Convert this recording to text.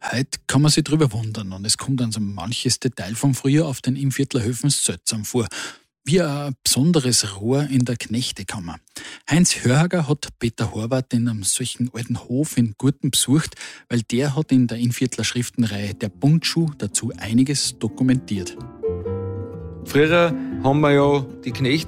Heute kann man sich drüber wundern und es kommt dann so manches Detail vom Frühjahr auf den Innviertler Höfen seltsam vor. Wie ein besonderes Rohr in der Knechtekammer. Heinz Hörhager hat Peter Horvath in einem solchen alten Hof in Gurten besucht, weil der hat in der Innviertler Schriftenreihe Der Bundschuh dazu einiges dokumentiert. Früher haben wir ja die Knechte